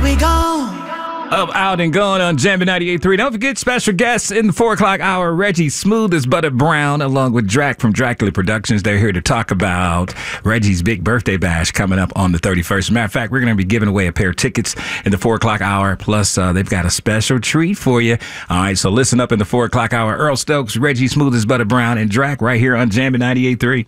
we go. Up, out, and going on Jammin' 98.3. Don't forget special guests in the 4 o'clock hour. Reggie Smooth as Butter Brown, along with Drac from Dracula Productions. They're here to talk about Reggie's big birthday bash coming up on the 31st. Matter of fact, we're going to be giving away a pair of tickets in the 4 o'clock hour. Plus, they've got a special treat for you. All right, so listen up in the 4 o'clock hour. Earl Stokes, Reggie Smooth as Butter Brown, and Drac right here on Jammin' 98.3.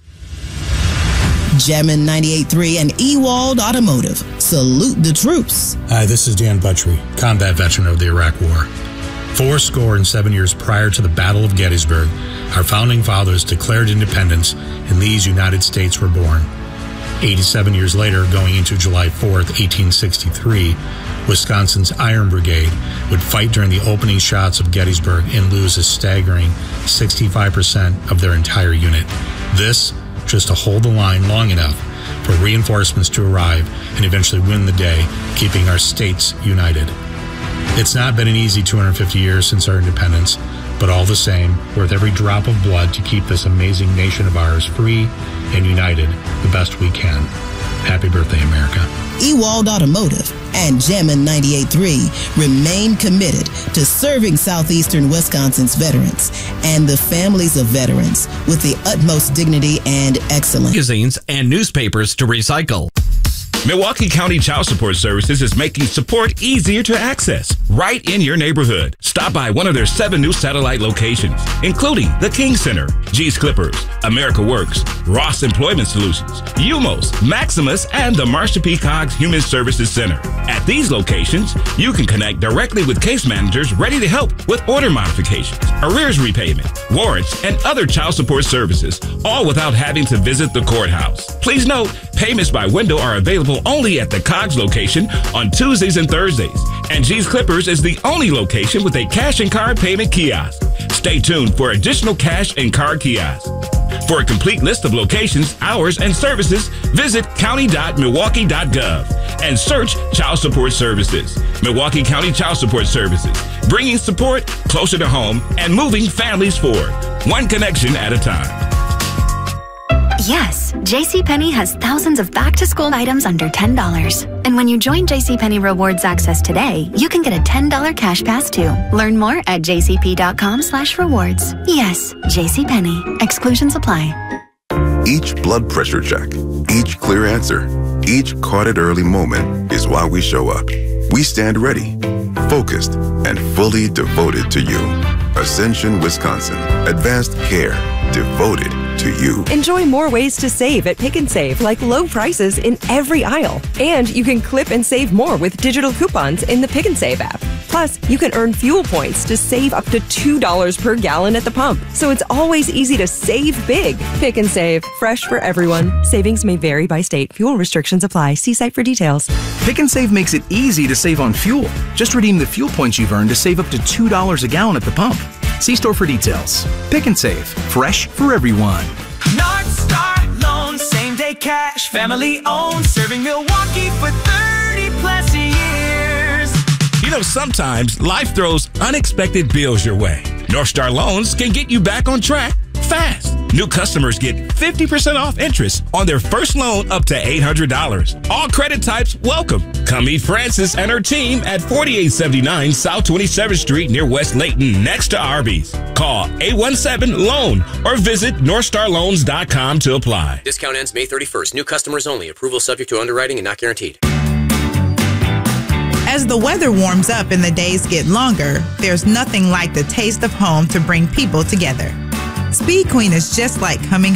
Jammin' 98.3 and Ewald Automotive. Salute the troops. Hi, this is Dan Buttrey, combat veteran of the Iraq War. 47 years prior to the Battle of Gettysburg, our founding fathers declared independence, and these United States were born. 87 years later, going into July 4th, 1863, Wisconsin's Iron Brigade would fight during the opening shots of Gettysburg and lose a staggering 65% of their entire unit. This just to hold the line long enough for reinforcements to arrive and eventually win the day, keeping our states united. It's not been an easy 250 years since our independence, but all the same, worth every drop of blood to keep this amazing nation of ours free and united the best we can. Happy birthday, America. Ewald Automotive and Jammin' 98.3 remain committed to serving southeastern Wisconsin's veterans and the families of veterans with the utmost dignity and excellence. Magazines and newspapers to recycle. Milwaukee County Child Support Services is making support easier to access right in your neighborhood. Stop by one of their 7 new satellite locations, including the King Center, G's Clippers, America Works, Ross Employment Solutions, UMOS, Maximus, and the Marsha P. Coggs Human Services Center. At these locations, you can connect directly with case managers ready to help with order modifications, arrears repayment, warrants, and other child support services, all without having to visit the courthouse. Please note, payments by window are available only at the Coggs location on Tuesdays and Thursdays, and G's Clippers is the only location with a cash and card payment kiosk. Stay tuned for additional cash and card kiosks. For a complete list of locations, hours, and services, visit county.milwaukee.gov and search Child Support Services. Milwaukee County Child Support Services, bringing support closer to home and moving families forward, one connection at a time. Yes, JCPenney has thousands of back-to-school items under $10. And when you join JCPenney Rewards Access today, you can get a $10 cash pass too. Learn more at jcp.com/rewards. Yes, JCPenney. Exclusions apply. Each blood pressure check, each clear answer, each caught it early moment is why we show up. We stand ready, focused, and fully devoted to you. Ascension, Wisconsin. Advanced care, devoted to you. Enjoy more ways to save at Pick and Save, like low prices in every aisle. And you can clip and save more with digital coupons in the Pick and Save app. Plus, you can earn fuel points to save up to $2 per gallon at the pump. So it's always easy to save big. Pick and Save, fresh for everyone. Savings may vary by state. Fuel restrictions apply. See site for details. Pick and Save makes it easy to save on fuel. Just redeem the fuel points you've earned to save up to $2 a gallon at the pump. See store for details. Pick and Save, fresh for everyone. North Star Loan, same day cash, family owned, serving Milwaukee for 30 plus years. You know, sometimes life throws unexpected bills your way. North Star Loans can get you back on track fast. New customers get 50% off interest on their first loan up to $800. All credit types welcome. Come meet Frances and her team at 4879 South 27th Street near West Layton, next to Arby's. Call 817-LOAN or visit NorthstarLoans.com to apply. Discount ends May 31st. New customers only. Approval subject to underwriting and not guaranteed. As the weather warms up and the days get longer, there's nothing like the taste of home to bring people together. Speed Queen is just like coming